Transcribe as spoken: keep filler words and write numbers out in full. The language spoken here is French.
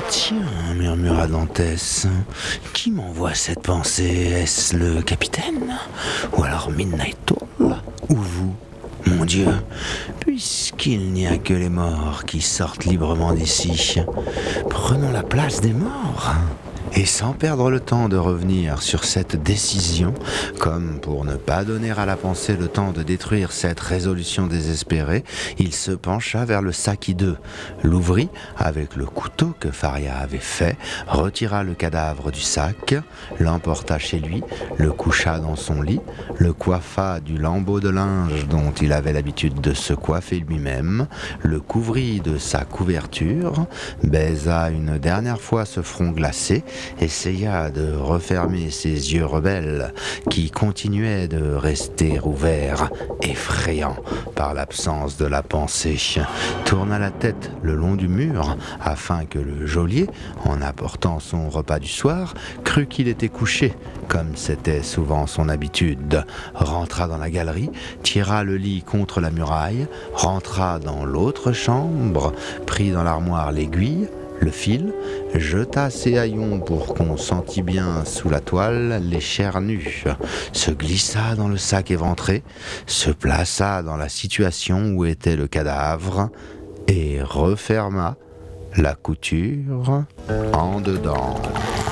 Tiens, murmura Dantès, qui m'envoie cette pensée? Est-ce le capitaine? Ou alors Midnight Owl? Ou vous? Mon Dieu, puisqu'il n'y a que les morts qui sortent librement d'ici, prenons la place des morts. Et sans perdre le temps de revenir sur cette décision, comme pour ne pas donner à la pensée le temps de détruire cette résolution désespérée, il se pencha vers le sac hideux, l'ouvrit avec le couteau que Faria avait fait, retira le cadavre du sac, l'emporta chez lui, le coucha dans son lit, le coiffa du lambeau de linge dont il avait l'habitude de se coiffer lui-même, le couvrit de sa couverture, baisa une dernière fois ce front glacé, essaya de refermer ses yeux rebelles qui continuaient de rester ouverts, effrayants par l'absence de la pensée, tourna la tête le long du mur afin que le geôlier, en apportant son repas du soir, crût qu'il était couché, comme c'était souvent son habitude, rentra dans la galerie, tira le lit contre la muraille, rentra dans l'autre chambre, prit dans l'armoire l'aiguille, le fil, jeta ses haillons pour qu'on sentît bien sous la toile les chairs nues, se glissa dans le sac éventré, se plaça dans la situation où était le cadavre et referma la couture en dedans.